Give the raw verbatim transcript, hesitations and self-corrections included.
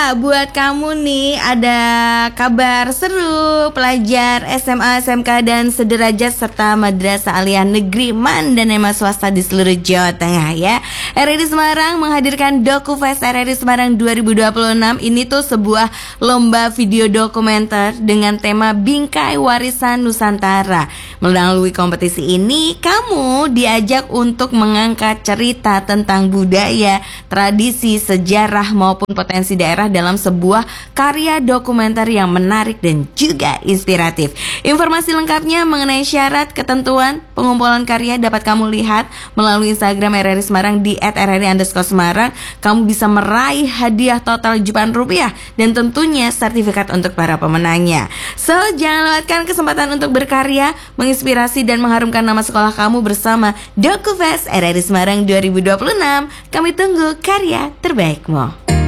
buat kamu nih ada kabar seru. Pelajar S M A, S M K dan sederajat serta Madrasah Aliyah Negeri Mandanema swasta di seluruh Jawa Tengah ya. R R I Semarang menghadirkan DokuFest R R I Semarang dua ribu dua puluh enam. Ini tuh sebuah lomba video dokumenter dengan tema Bingkai Warisan Nusantara. Melalui kompetisi ini kamu diajak untuk mengangkat cerita tentang budaya, tradisi, sejarah maupun potensi daerah dalam sebuah karya dokumenter yang menarik dan juga inspiratif. Informasi lengkapnya mengenai syarat, ketentuan, pengumpulan karya dapat kamu lihat melalui Instagram R R I Semarang di et r r i underscore Semarang. Kamu bisa meraih hadiah total jutaan rupiah dan tentunya sertifikat untuk para pemenangnya. So, jangan lewatkan kesempatan untuk berkarya, menginspirasi dan mengharumkan nama sekolah kamu bersama DokuFest R R I Semarang dua ribu dua puluh enam. Kami tunggu karya terbaikmu.